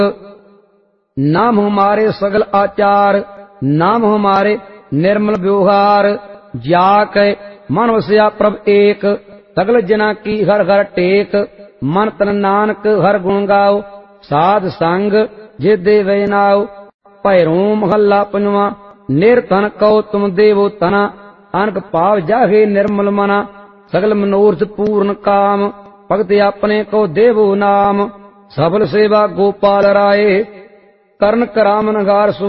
नाम हमारे सगल आचार, नाम हमारे निर्मल व्यवहार। जाके मन वसया प्रभ एक, सगल जना की हर हर टेक। मन तन नानक हर गुण गाओ, साध संग जे देवे नाओ। भैरो महला पंजवा। निर्धन कहो तुम देवो तना, अनक पाव जाहे निर्मल मना। सगल मनोरथ पूर्ण काम, भगत अपने को देवो नाम। सफल सेवा गोपाल राय, करण करामन गार